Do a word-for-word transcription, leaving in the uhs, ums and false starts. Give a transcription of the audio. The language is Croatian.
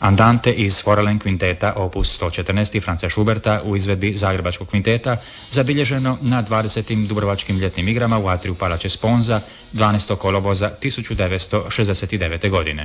Andante iz Forelen kvinteta opus sto četrnaest Franca Schuberta u izvedbi Zagrebačkog kvinteta zabilježeno na dvadesetim Dubrovačkim ljetnim igrama u atriju Palače Sponza dvanaestog kolovoza tisuću devetsto šezdeset devete godine.